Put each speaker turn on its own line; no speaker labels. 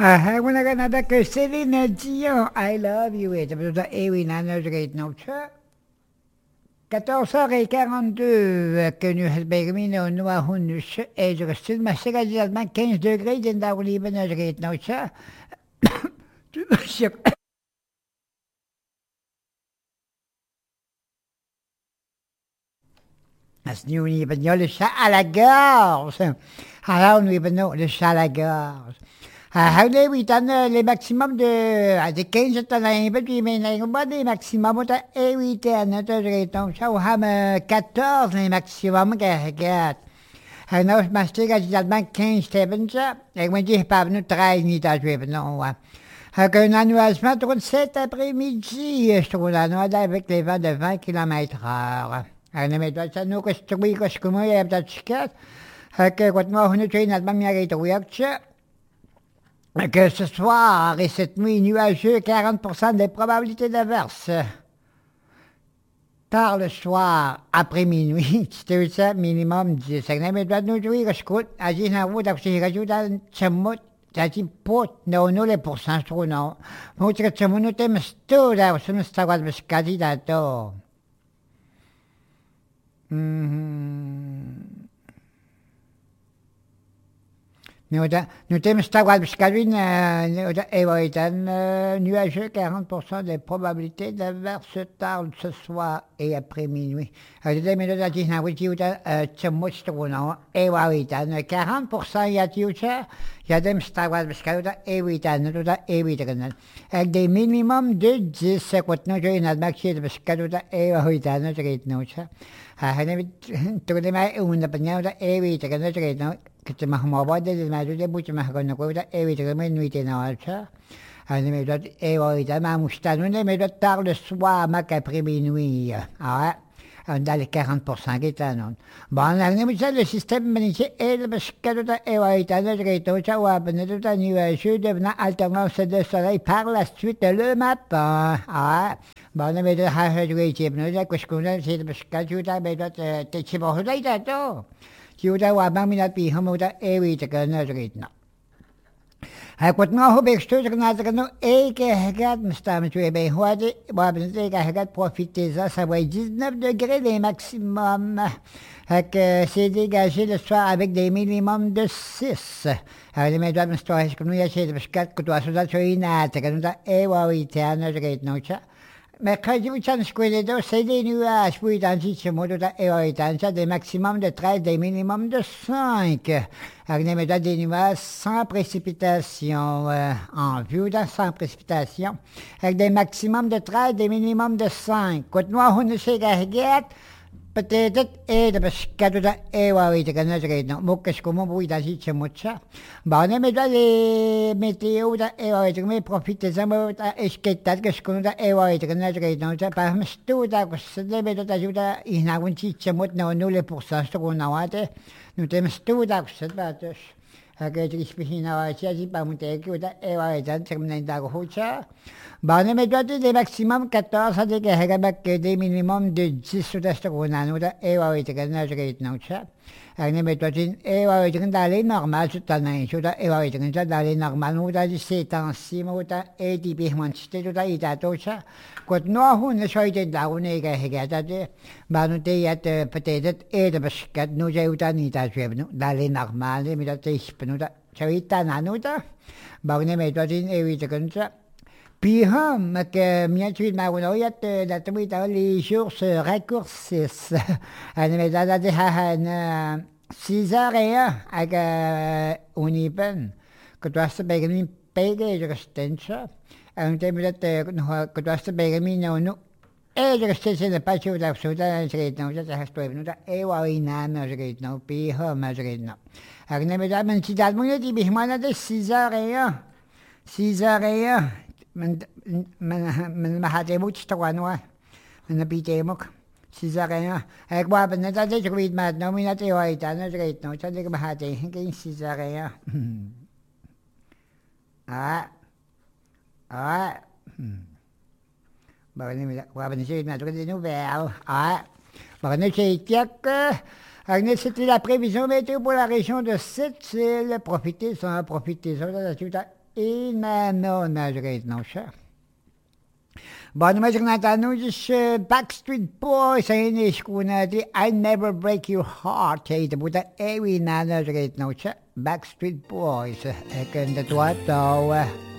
Una ganada que Céline Dion, I love you. Et eh oui, nana, je reed nou tja. 14h42, que nu het begemino nu a hundus, et je restil ma segadilman 15 degrés, den da oliven, je reed nou tja. As nu niet ben je le chat à la gorge. Alors nous venons le chat à la gorge. Houder we dan les maximum de 15 ton een beetje meer dan des maximum de eviten dat er dan zo hebben 14 les maximum gehad. En nou maar steeds dat man 15 hebben ze. Ik moet je pas nu 3 niet dat we non. Que un annuagement de 7 après-midi, je trouve avec les vents de 20 km/h. En met dat zijn ook een stukje als je hebt dat schiet. Que wat nog nu twee net maar meer te werken. Que ce soir et cette nuit nuageux, 40% des probabilités d'averse. Tard le soir, après minuit, c'était ça, minimum 10. Mais toi, nous jouer, que je coûte, à 10 euros, donc si je rajoute un chamot, ça dit pot, non, les pourcents, je trouve, non. Moi, je trouve, nous t'aimes tout, là, je me suis dit, je me suis dit, d'accord. Nous t'aimes Stawad Bskadwin, nuageux, 40% des probabilités d'averse tard ce soir et après minuit. Alors, nous t'aimes la Disney-Witty, Tchamoustrouno, et Wawitan, 40% y a-t-il ça? Y a des Stawad Bskadwin, et Witan, et Witan. Avec des minimums de 10, quand nous avons une maxi de Bskadwin, et Wawitan, je vais nous ça. Tu connais ma une opinion, et Witan, je vais nous. Que tu m'as mobile de ma de buche ma con quota evitare nuite noche ne me dot evita ma mustano ne me dot tard le soir ma après minuit ah dans les 40% qui est non bon ne me le système magnétique et le scalo da evita ne reto ciao ben de ta nuage devenant alternance de soleil par la suite le matin ah bon ne me de ha jouer chip ne da quascuna c'est le scalo da me dot te ci bo dai da to Juda wa bang minat pi hamuda ewi te kana zritna. Hij kwart nou hoe ik stuur na te kanu eke hegat mstam tu be hoade wa ben te ga hegat profiter ça ça va 19 degrés les maximum. Hek s'est dégagé le soir avec des minimums de 6. Hij met dat mstam is kanu ja zit beskat ku was dat zo ina te kanu da ewa wi te ana zrit no cha. Mais quand je vous chante c'est des nuages, puis dans ce mode de des maximums de 13, des minimums de 5. Avec des nuages sans précipitation, en vue d'un sans précipitation, avec des maximums de 13, des minimums de 5. Quand nous avons peut-être et de pescado da ewa ite kana zreino mokes como bui da ziche mocha ba ne me da le meteo da ewa ite me profite zamo da esketat que skono da ewa ite kana zreino da pa stu da se debe da ajuda ina un ziche mot no 0% sto na wate nu tem stu da se ba tos que ich bin na cia si pa mute que da ewa ite termina da hocha ba ne me da des maximum 14 de que des minimum de 10 da sto na no da ewa ite kana zreino cha ne me da tin ewa ite kana le normal tout en un da ewa ite kana da le normal no da 7 ans si mo da e di bi man ste da ita to cha kot no hu ne so ite da ne ga hega da de ba no te ya te peut-être e de basket no ja uta ni da je no da le normal me da te speno da chavita na no da ba ne me da tin e ite kana puis, que bien tu m'as dit que la tweet les jours se raccourcissent. Elle m'a dit 6h01 avec Unipen, que tu as ce bégamin payé de restencha. Elle m'a dit que tu as ce bégamin non. Et je restencha ne pas sur la souda, je regarde, non, je reste pas venu. Et oui, non, je regarde, non, puis, je regarde, non. Elle m'a dit, mais si t'as demandé, tu m'as dit 6h01. 6h01. من محاتموت استوانوا من بيتيمك سيزارينا هيك بابا نتا تجريد مات نو من تيوايت انا جريت نو تدك محاتي كاين سيزارينا بابا نسيت ما تقول نوفيل بابا نسيت ياك c'était la prévision météo pour la région de Sept-Îles. Profitez-en de la Inanonadred no siya. Ba naman siyang natanong sa Backstreet Boys sa inis ko na di I Never Break Your Heart. Hey, tabuta ewi nanadred no siya. Backstreet Boys. Ekan datuwa to.